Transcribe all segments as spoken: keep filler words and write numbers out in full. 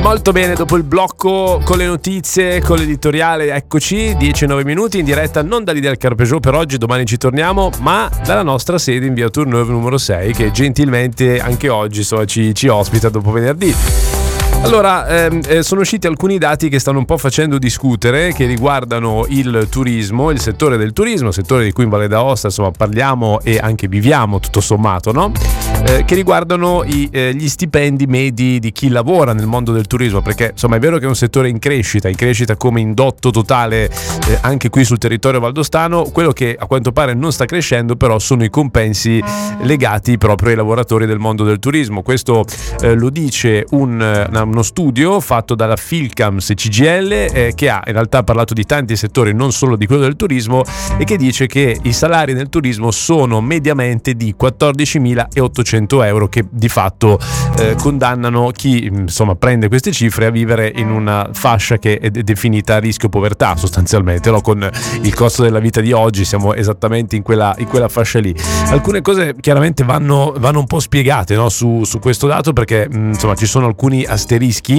Molto bene, dopo il blocco con le notizie, con l'editoriale, eccoci, dieci e nove minuti in diretta non dall'Ideal Car Peugeot per oggi, domani ci torniamo, ma dalla nostra sede in via Tourneuve numero sei, che gentilmente anche oggi insomma, ci, ci ospita dopo venerdì. Allora, ehm, eh, sono usciti alcuni dati che stanno un po' facendo discutere, che riguardano il turismo, il settore del turismo, settore di cui in Valle d'Aosta insomma parliamo e anche viviamo tutto sommato, no? Eh, che riguardano i, eh, gli stipendi medi di chi lavora nel mondo del turismo, perché insomma è vero che è un settore in crescita, in crescita come indotto totale eh, anche qui sul territorio valdostano. Quello che a quanto pare non sta crescendo però sono i compensi legati proprio ai lavoratori del mondo del turismo. Questo eh, lo dice un, una uno studio fatto dalla Philcams C G L eh, che ha in realtà parlato di tanti settori, non solo di quello del turismo, e che dice che i salari nel turismo sono mediamente di quattordicimilaottocento euro, che di fatto eh, condannano chi insomma prende queste cifre a vivere in una fascia che è definita a rischio povertà sostanzialmente, no? Con il costo della vita di oggi siamo esattamente in quella, in quella fascia lì. Alcune cose chiaramente vanno, vanno un po' spiegate, no? su, su questo dato, perché mh, insomma ci sono alcuni asterischi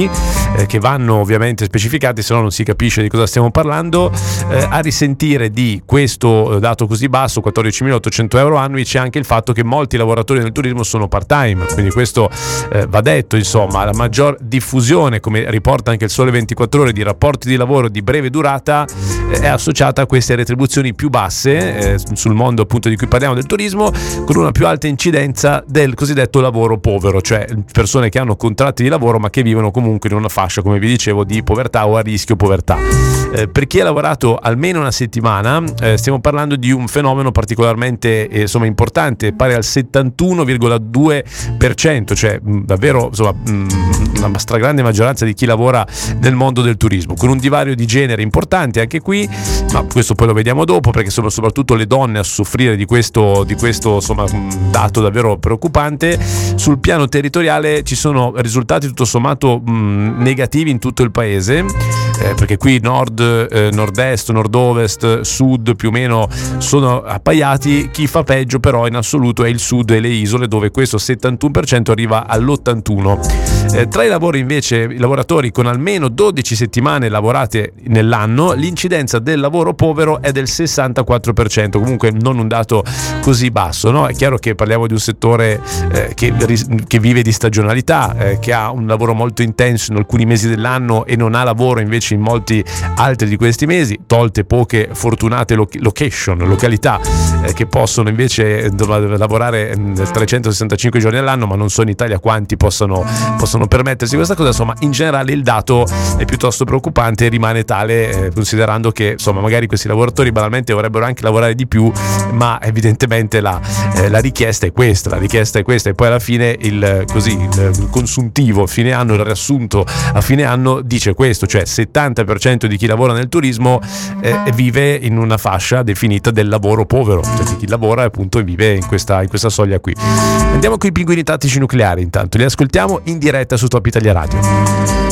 eh, che vanno ovviamente specificati, se no non si capisce di cosa stiamo parlando. Eh, a risentire di questo dato così basso, quattordicimilaottocento euro annui, c'è anche il fatto che molti lavoratori del turismo sono part-time, quindi questo eh, va detto. Insomma, la maggior diffusione, come riporta anche il Sole ventiquattro Ore, di rapporti di lavoro di breve durata eh, è associata a queste retribuzioni più basse eh, sul mondo appunto di cui parliamo del turismo, con una più alta incidenza del cosiddetto lavoro povero, cioè persone che hanno contratti di lavoro ma che vivono comunque in una fascia, come vi dicevo, di povertà o a rischio povertà. Eh, per chi ha lavorato almeno una settimana eh, stiamo parlando di un fenomeno particolarmente eh, insomma importante, pari al settantuno virgola due per cento, cioè mh, davvero insomma mh, una stragrande maggioranza di chi lavora nel mondo del turismo, con un divario di genere importante anche qui, ma questo poi lo vediamo dopo, perché sono soprattutto le donne a soffrire di questo, di questo insomma dato davvero preoccupante. Sul piano territoriale ci sono risultati tutto sommato mh, negativi in tutto il paese, eh, perché qui nord, eh, nord-est, nord-ovest, sud più o meno sono appaiati. Chi fa peggio però in assoluto è il sud e le isole, dove questo settantuno per cento arriva all'ottantuno per cento. Eh, tra i lavori invece, i lavoratori con almeno dodici settimane lavorate nell'anno, l'incidenza del lavoro povero è del sessantaquattro per cento, comunque non un dato così basso, no? È chiaro che parliamo di un settore eh, che, che vive di stagionalità, eh, che ha un lavoro molto intenso in alcuni mesi dell'anno e non ha lavoro invece in molti altri di questi mesi, tolte poche fortunate lo- location, località eh, che possono invece lavorare trecentosessantacinque giorni all'anno, ma non so in Italia quanti possano, possono permettersi questa cosa. Insomma, in generale il dato è piuttosto preoccupante e rimane tale eh, considerando che insomma magari questi lavoratori banalmente vorrebbero anche lavorare di più, ma evidentemente la, eh, la richiesta è questa, la richiesta è questa, e poi alla fine il, così, il consuntivo a fine anno, il riassunto a fine anno dice questo, cioè settanta per cento di chi lavora nel turismo eh, vive in una fascia definita del lavoro povero, cioè di chi lavora appunto e vive in questa, in questa soglia qui. Andiamo con i pinguini tattici nucleari, intanto li ascoltiamo in diretta su Top Italia Radio.